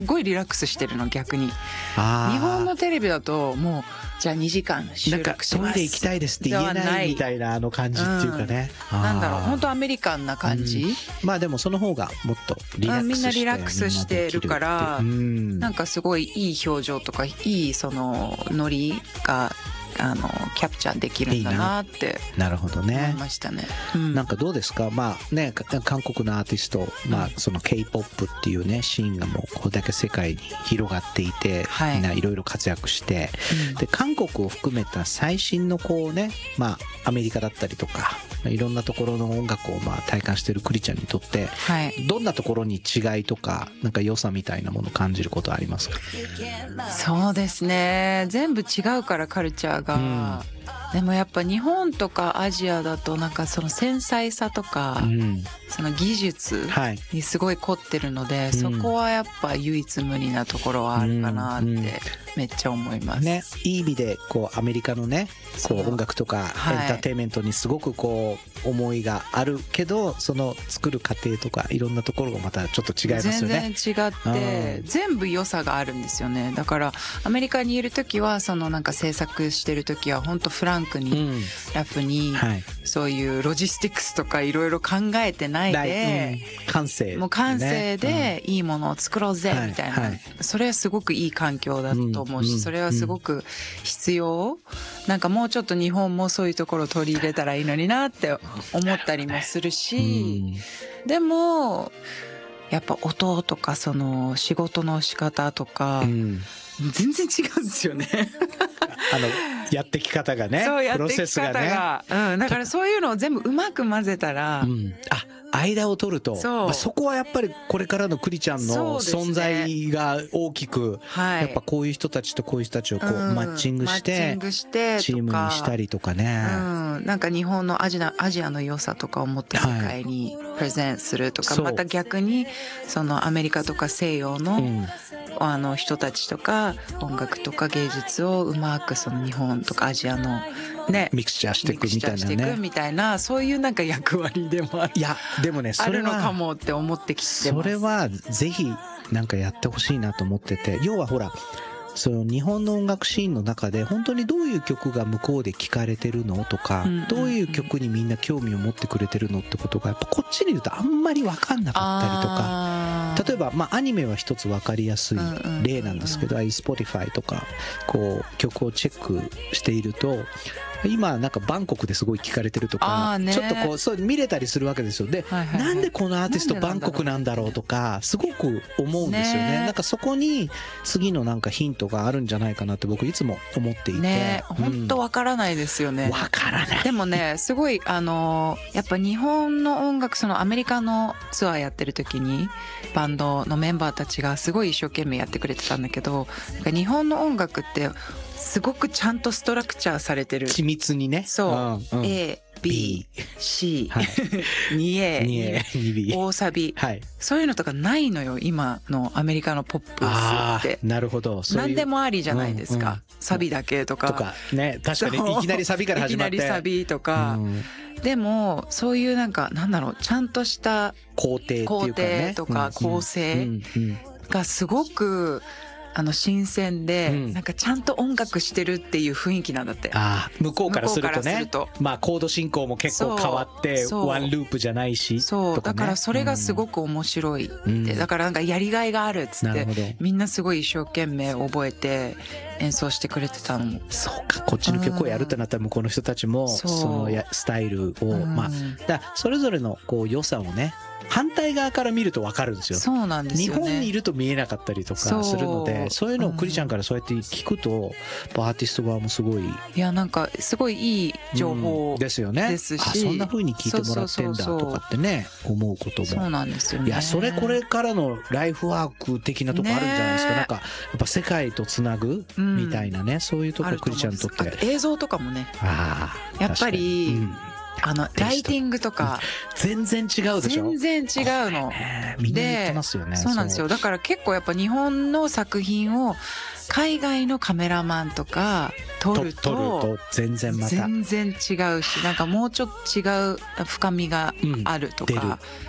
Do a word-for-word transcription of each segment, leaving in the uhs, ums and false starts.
ごいリラックスしてるの逆に。 あー日本のテレビだともうじゃあにじかん収なんか録しますトイレ行きたいですって言えないみたいなあの感じっていうかね、 うん、なんだろうあー本当アメリカンな感じ、 うん、まあでもその方がもっとリラックスしてみんなリラックスしてるからみんなできるって、うん、 なんかすごいいい表情とかいいそのノリがあのキャプチャーできるんだなってなるほどね思いましたね。うん、 なんかどうですか、まあね、韓国のアーティスト、まあ、その ケーポップ っていうねシーンがもうこれだけ世界に広がっていて、はい、みんないろいろ活躍して、うん、で韓国を含めた最新のこうね、まあ、アメリカだったりとかいろんなところの音楽をまあ体感しているクリちゃんにとって、はい、どんなところに違いとかなんか良さみたいなものを感じることはありますか？ そうですね、全部違うからカルチャーが、うん、でもやっぱ日本とかアジアだとなんかその繊細さとか、うん、その技術にすごい凝ってるので、はい、そこはやっぱ唯一無二なところはあるかなってめっちゃ思います、 ね、いい意味でこうアメリカのねこう音楽とかエンターテインメントにすごくこう思いがあるけど、その作る過程とかいろんなところがまたちょっと違いますよね。 全然違って全部良さがあるんですよね。だからアメリカにいる時はそのなんか制作してる時は本当フランクに、うん、ラフに、はい、そういうロジスティックスとかいろいろ考えてないで、 うん、感性、ね、 もう感性でいいものを作ろうぜみたいな、はいはい、それはすごくいい環境だと思うし、うん、それはすごく必要、うん、なんかもうちょっと日本もそういうところを取り入れたらいいのになって思ったりもするし、うん、でもやっぱ音とかその仕事の仕方とか、うん、全然違うんですよねあのやってき方がね、 そうやってき方が、ね、うん、だからそういうのを全部うまく混ぜたら、うん、 あ間を取ると そ,、まあ、そこはやっぱりこれからのクリちゃんの存在が大きく、ね、やっぱこういう人たちとこういう人たちをこう、うん、マッチングしてチームにしたりとかね、 うん、なんか日本のアジア、アジアの良さとかをもっと世界にプレゼンするとか、はい、また逆にそのアメリカとか西洋の、うん、あの人たちとか音楽とか芸術をうまくその日本とかアジアのねミクチャーしていくみたいなね、ミクチャーしていくみたいなそういうなんか役割でもある。 いやでもねそれはあるのかもって思ってきてます。 それはぜひなんかやってほしいなと思ってて、要はほらその日本の音楽シーンの中で本当にどういう曲が向こうで聴かれてるのとか、うんうんうん、どういう曲にみんな興味を持ってくれてるのってことがやっぱこっちにいるとあんまり分かんなかったりとか、例えばまあアニメは一つ分かりやすい例なんですけど、ああいう Spotify とかこう曲をチェックしていると今なんかバンコクですごい聞かれてるとか、ね、ちょっとこうそう見れたりするわけですよ。で、はいはいはい、なんでこのアーティストバンコクなんだろうとかすごく思うんですよね。なんかそこに次のなんかヒントがあるんじゃないかなって僕いつも思っていて、 ね、本当わからないですよね。 わからない。 でもねすごいあのやっぱ日本の音楽そのアメリカのツアーやってる時にバンドのメンバーたちがすごい一生懸命やってくれてたんだけど、なんか日本の音楽ってすごくちゃんとストラクチャーされてる。 緻密にね。 そう。うんうん、A、B、C、はい、にエー、にエー、にビー、大サビ、はい。そういうのとかないのよ、今のアメリカのポップスって。 なるほど。そういう何でもありじゃないですか。うんうん、サビだけとか。 とかね、確かにいきなりサビから始まって。 いきなりサビとか。うん、でもそういうなんかなんだろうちゃんとした工程っていうかね。 工程とか構成がすごく。あの新鮮で、うん、なんかちゃんと音楽してるっていう雰囲気なんだって。 ああ、向こうからするとね。とまあコード進行も結構変わってワンループじゃないし。 そう、ね、だからそれがすごく面白いって、うん、だからなんかやりがいがあるっつってみんなすごい一生懸命覚えて演奏してくれてたのも。 そうか、こっちの曲をやるってなったら向こうの人たちもそのやスタイルを、うん、まあだそれぞれのこう良さをね。反対側から見ると分かるんですよ。 そうなんですよね。 日本にいると見えなかったりとかするので、そういうのをクリちゃんからそうやって聞くと、うん、アーティスト側もすごい。 いやなんかすごいいい情報ですよね。ですし、 あそんな風に聞いてもらってんだとかってね思うことも。 そうなんですよね。 いやそれこれからのライフワーク的なとこあるんじゃないですか。なんかやっぱ世界とつなぐみたいなね、うん、そういうところクリちゃんにとって。 映像とかもね。ああやっぱり。あのライティングとか全然違うでしょ。 全然違うの。 みんな言ってますよね。 そうなんですよ。だから結構やっぱ日本の作品を海外のカメラマンとか撮ると、撮ると全然また全然違うし、なんかもうちょっと違う深みがあるとか。うん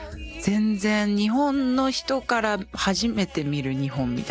全然日本の人から初めて見る日本みたいな